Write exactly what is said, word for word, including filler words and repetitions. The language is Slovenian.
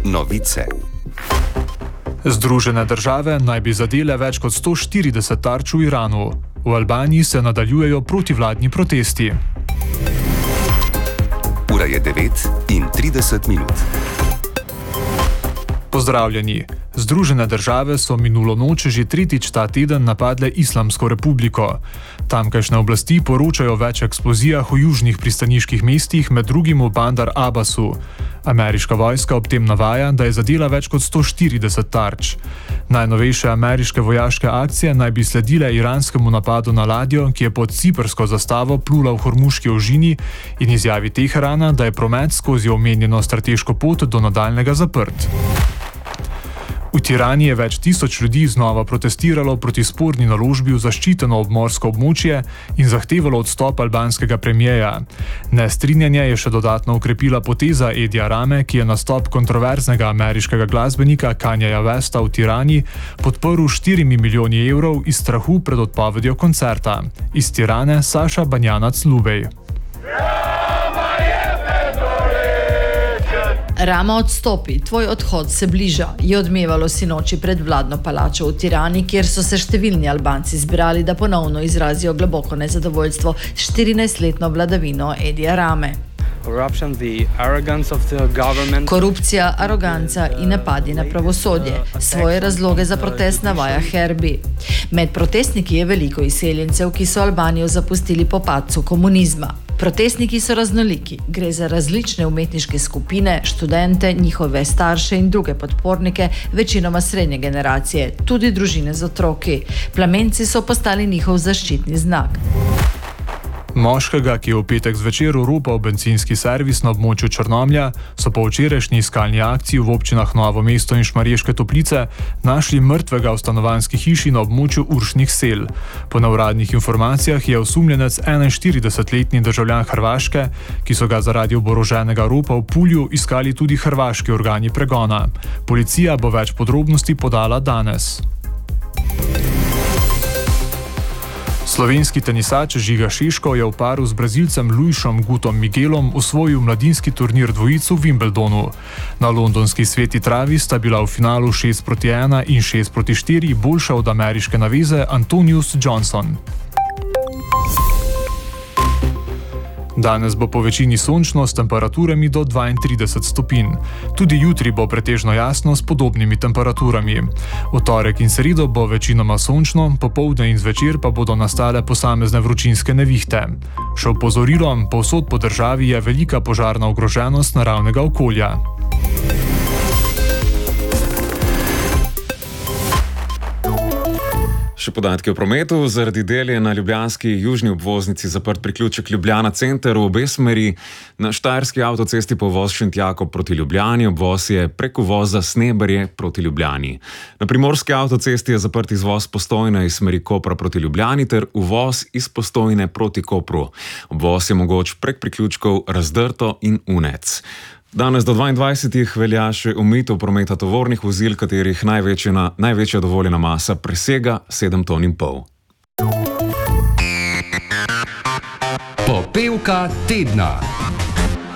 Novice. Združene države naj bi zadele več kot sto štirideset tarč v Iranu. V Albaniji se nadaljujejo protivladni protesti. Ura je devet in trideset minut. Pozdravljeni. Združene države so minulo noč že tretjič ta teden napadle Islamsko republiko. Tamkajšnje oblasti poročajo o več eksplozijah v južnih pristaniških mestih, med drugim v Bandar Abbasu. Ameriška vojska ob tem navaja, da je zadela več kot sto štirideset tarč. Najnovejše ameriške vojaške akcije naj bi sledile iranskemu napadu na ladjo, ki je pod ciprsko zastavo plula v Hormuški ožini, in izjavi Teherana, da je promet skozi omenjeno strateško pot do nadaljnega zaprt. V Tirani je več tisoč ljudi znova protestiralo proti sporni naložbi v zaščiteno obmorsko območje in zahtevalo odstop albanskega premijeja. Nestrinjanje je še dodatno ukrepila poteza Edija Rame, ki je nastop kontroverznega ameriškega glasbenika Kanyeja Westa v Tirani podprl štirimi milijoni evrov iz strahu pred odpovedjo koncerta. Iz Tirane Saša Banjanac-Lubej. Rama odstopi, tvoj odhod se bliža, je odmevalo sinoči pred vladno palačo v Tirani, kjer so se številni Albanci zbrali, da ponovno izrazijo globoko nezadovoljstvo s štirinajstletno vladavino Edija Rame. Korupcija, aroganca in napadi na pravosodje. Svoje razloge za protest navaja Herbi. Med protestniki je veliko izseljencev, ki so Albanijo zapustili po padcu komunizma. Protestniki so raznoliki. Gre za različne umetniške skupine, študente, njihove starše in druge podpornike, večinoma srednje generacije, tudi družine z otroki. Plamenci so postali njihov zaščitni znak. Moškega, ki je v petek zvečer oropal bencinski servis na območju Črnomlja, so po včerajšnji iskalni akciji v občinah Novo mesto in Šmarješke Toplice našli mrtvega v stanovanjski hiši na območju Uršnih sel. Po neuradnih informacijah je osumljenec enainštiridesetletni državljan Hrvaške, ki so ga zaradi oboroženega ropa v Pulju iskali tudi hrvaški organi pregona. Policija bo več podrobnosti podala danes. Slovenski tenisač Žiga Šeško je v paru z Brazilcem Luisom Gutom Miguelom osvojil mladinski turnir dvojic v Wimbledonu. Na londonski sveti travi sta bila v finalu šest proti ena in šest proti štiri boljša od ameriške naveze Antonius Johnson. Danes bo po večini sončno s temperaturami do dvaintrideset stopinj. Tudi jutri bo pretežno jasno s podobnimi temperaturami. V torek in sredo bo večinoma sončno, popoldne in zvečer pa bodo nastale posamezne vročinske nevihte. Še opozorilo, povsod po državi je velika požarna ogroženost naravnega okolja. Še podatki o prometu. Zaradi del je na ljubljanski južni obvoznici zaprt priključek Ljubljana center v obe smeri. Na štajerski avtocesti pa uvoz Šentjakov proti Ljubljani, obvoz je preko voza Sneberje proti Ljubljani. Na primorski avtocesti je zaprt izvoz Postojne iz smeri Kopra proti Ljubljani ter uvoz iz Postojne proti Kopru. Obvoz je mogoč prek priključkov Razdrto in Unec. Danes do dvaindvajsetih velja še omejitev prometa tovornih vozil, katerih največja, največja dovoljena masa presega sedem ton in pol. Popevka tedna.